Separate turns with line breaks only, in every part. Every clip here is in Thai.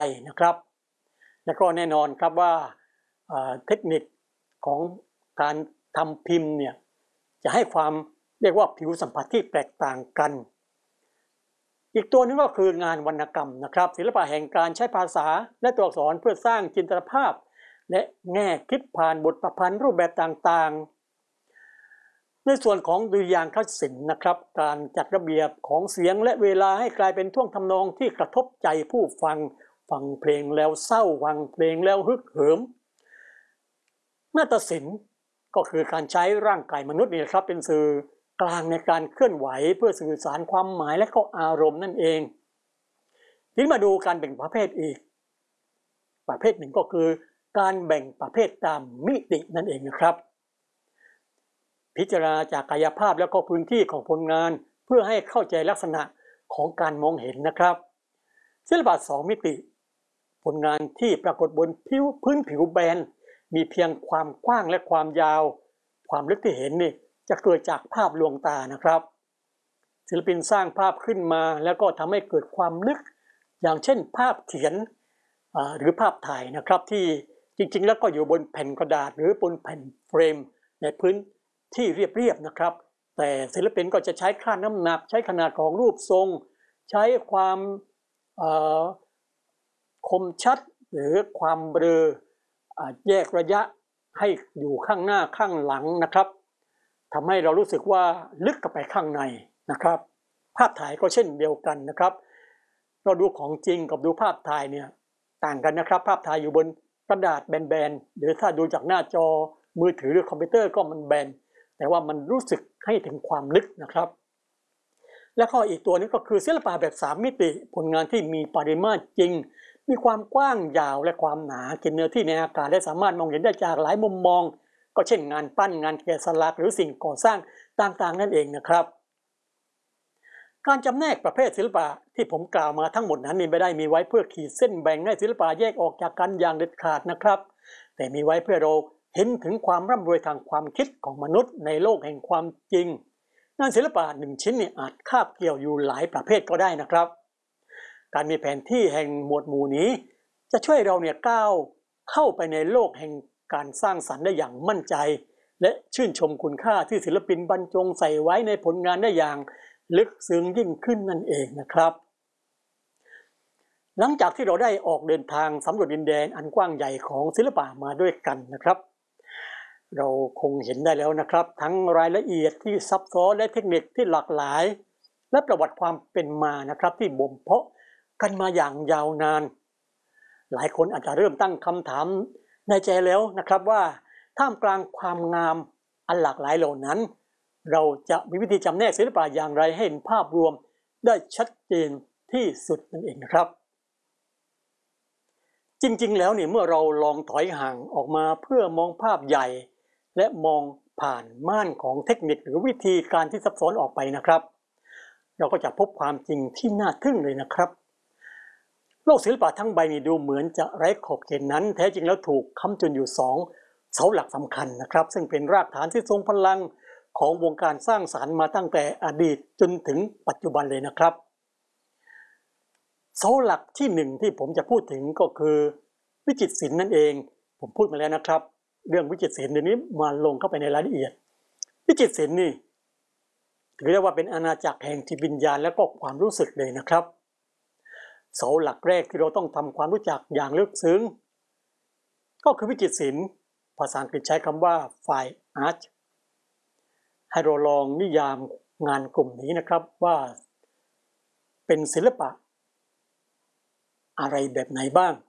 นะครับและก็แน่นอนครับว่าเทคนิคของการทำพิมพ์เนี่ยจะให้ความเรียกว่าผิวสัมผัสที่แตกต่างกันอีกตัวนึงก็คืองานวรรณกรรมนะครับศิลปะแห่งการใช้ภาษาและตัวอักษรเพื่อสร้างจินตภาพและแง่คิดผ่านบทประพันธ์รูปแบบต่างๆในส่วนของดุริยางคศิลป์นะครับการจัดระเบียบของเสียงและเวลาให้กลายเป็นท่วงทำนองที่กระทบใจผู้ฟังเพลงแล้วเศร้าฟังเพลงแล้วฮึกเหิมนาฏศิลป์ก็คือการใช้ร่างกายมนุษย์นี่ครับเป็นสื่อกลางในการเคลื่อนไหวเพื่อสื่อสารความหมายและก็อารมณ์นั่นเองทีนี้มาดูการแบ่งประเภทอีกประเภทหนึ่งก็คือการแบ่งประเภทตามมิตินั่นเองนะครับพิจารณาจากกายภาพแล้วก็พื้นที่ของผลงานเพื่อให้เข้าใจลักษณะของการมองเห็นนะครับศิลปะ2มิติผลงานที่ปรากฏบนพื้นผิวแบนมีเพียงความกว้างและความยาวความลึกที่เห็นนี่จะเกิดจากภาพลวงตานะครับศิลปินสร้างภาพขึ้นมาแล้วก็ทำให้เกิดความลึกอย่างเช่นภาพเขียนหรือภาพถ่ายนะครับที่จริงๆแล้วก็อยู่บนแผ่นกระดาษหรือบนแผ่นเฟรมในพื้นที่เรียบๆนะครับแต่ศิลปินก็จะใช้ค่าน้ำหนักใช้ขนาดของรูปทรงใช้ความคมชัดหรือความเบลอแยกระยะให้อยู่ข้างหน้าข้างหลังนะครับทำให้เรารู้สึกว่าลึกเข้าไปข้างในนะครับภาพถ่ายก็เช่นเดียวกันนะครับเราดูของจริงกับดูภาพถ่ายเนี่ยต่างกันนะครับภาพถ่ายอยู่บนกระดาษแบนๆหรือถ้าดูจากหน้าจอมือถือหรือคอมพิวเตอร์ก็มันแบนแต่ว่ามันรู้สึกให้ถึงความลึกนะครับและข้ออีกตัวนี้ก็คือศิลปะแบบ3มิติผลงานที่มีปริมาตรจริงมีความกว้างยาวและความหนากินเนื้อที่ในอากาศและสามารถมองเห็นได้จากหลายมุมมองก็เช่นงานปั้นงานแกะสลักหรือสิ่งก่อสร้างต่างๆนั่นเองนะครับการจำแนกประเภทศิลปะที่ผมกล่าวมาทั้งหมดนั้นไม่ได้มีไว้เพื่อขีดเส้นแบ่งให้ศิลปะแยกออกจากกันอย่างเด็ดขาดนะครับแต่มีไว้เพื่อเราเห็นถึงความร่ำรวยทางความคิดของมนุษย์ในโลกแห่งความจริงงานศิลปะ1ชิ้นอาจคาบเกี่ยวอยู่หลายประเภทก็ได้นะครับการมีแผนที่แห่งหมวดหมู่นี้จะช่วยเราก้าวเข้าไปในโลกแห่งการสร้างสรรค์ได้อย่างมั่นใจและชื่นชมคุณค่าที่ศิลปินบรรจงใส่ไว้ในผลงานได้อย่างลึกซึ้งยิ่งขึ้นนั่นเองนะครับหลังจากที่เราได้ออกเดินทางสำรวจดินแดนอันกว้างใหญ่ของศิลปะมาด้วยกันนะครับเราคงเห็นได้แล้วนะครับทั้งรายละเอียดที่ซับซ้อนและเทคนิคที่หลากหลายและประวัติความเป็นมานะครับที่บ่มเพาะกันมาอย่างยาวนานหลายคนอาจจะเริ่มตั้งคำถามในใจแล้วนะครับว่าท่ามกลางความงามอันหลากหลายเหล่านั้นเราจะมีวิธีจำแนกศิลปะอย่างไรให้เห็นภาพรวมได้ชัดเจนที่สุดนั่นเองนะครับจริงๆแล้วเมื่อเราลองถอยห่างออกมาเพื่อมองภาพใหญ่และมองผ่านม่านของเทคนิคหรือวิธีการที่ซับซ้อนออกไปนะครับเราก็จะพบความจริงที่น่าทึ่งเลยนะครับโลกศิลปะทั้งใบดูเหมือนจะไร้ขอบเขตนั้นแท้จริงแล้วถูกค้ำจุนอยู่2เสาหลักสำคัญนะครับซึ่งเป็นรากฐานที่ทรงพลังของวงการสร้างสรรค์มาตั้งแต่อดีตจนถึงปัจจุบันเลยนะครับเสาหลักที่1ที่ผมจะพูดถึงก็คือวิจิตรศิลป์นั่นเองผมพูดมาแล้วนะครับเรื่องวิจิตรศิลป์เดี๋ยวนี้มาลงเข้าไปในรายละเอียดวิจิตรศิลป์นี่ถือได้ว่าเป็นอาณาจักรแห่งจิตวิญญาณและก็ความรู้สึกเลยนะครับเสาหลักแรกที่เราต้องทำความรู้จักอย่างลึกซึ้งก็คือวิจิตรศิลป์ภาษาอังกฤษใช้คำว่า Fine Art ให้เราลองนิยามงานกลุ่มนี้นะครับว่าเป็นศิลปะอะไรแบบไหนบ้าง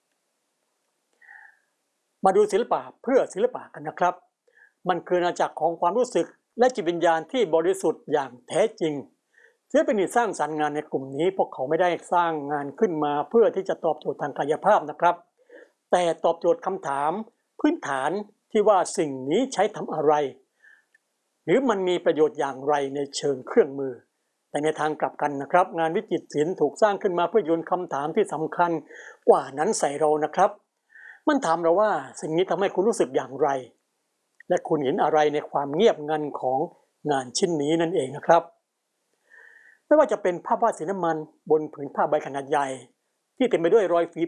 มาดูศิลปะเพื่อศิลปะกันนะครับมันคืออาณาจักรของความรู้สึกและจิตวิญญาณที่บริสุทธิ์อย่างแท้จริงศิลปินที่สร้างสรรค์งานในกลุ่มนี้พวกเขาไม่ได้สร้างงานขึ้นมาเพื่อที่จะตอบโจทย์ทางกายภาพนะครับแต่ตอบโจทย์คำถามพื้นฐานที่ว่าสิ่งนี้ใช้ทำอะไรหรือมันมีประโยชน์อย่างไรในเชิงเครื่องมือแต่ในทางกลับกันนะครับงานวิจิตรศิลป์ถูกสร้างขึ้นมาเพื่อโยนคำถามที่สำคัญกว่านั้นใส่เรานะครับมันถามเราว่าสิ่งนี้ทำให้คุณรู้สึกอย่างไรและคุณเห็นอะไรในความเงียบงันของงานชิ้นนี้นั่นเองนะครับไม่ว่าจะเป็นภาพวาดสีน้ำมันบนผืนผ้าใบขนาดใหญ่ที่เต็มไปด้วยรอยฝี